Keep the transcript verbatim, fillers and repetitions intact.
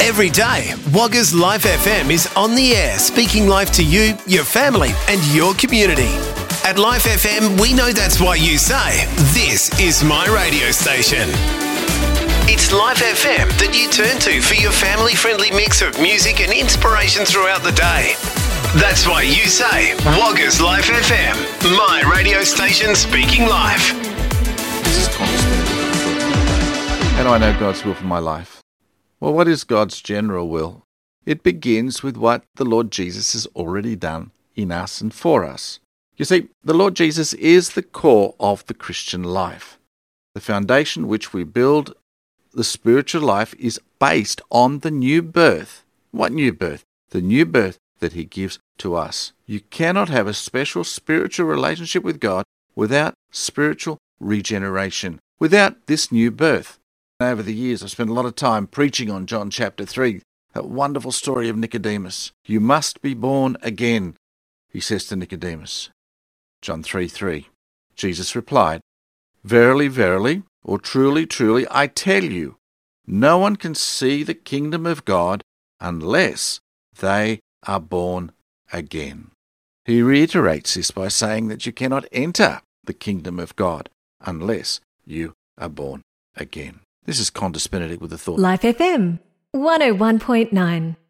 Every day, Wagga's Life F M is on the air, speaking life to you, your family, and your community. At Life F M, we know that's why you say, this is my radio station. It's Life F M that you turn to for your family-friendly mix of music and inspiration throughout the day. That's why you say, Wagga's Life F M, my radio station speaking life. This is constant. How do I know God's will for my life? Well, what is God's general will? It begins with what the Lord Jesus has already done in us and for us. You see, the Lord Jesus is the core of the Christian life. The foundation which we build the spiritual life is based on the new birth. What new birth? The new birth that He gives to us. You cannot have a special spiritual relationship with God without spiritual regeneration, without this new birth. Over the years, I've spent a lot of time preaching on John chapter three, that wonderful story of Nicodemus. You must be born again, he says to Nicodemus. John three three. Jesus replied, Verily, verily, or truly, truly, I tell you, no one can see the kingdom of God unless they are born again. He reiterates this by saying that you cannot enter the kingdom of God unless you are born again. This is Qantas Benedict with a thought. Life F M, one oh one point nine.